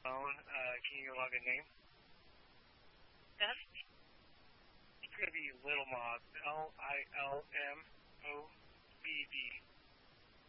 phone. Can you log a name? Dust? It's going to be Little Mob. LILMOBB.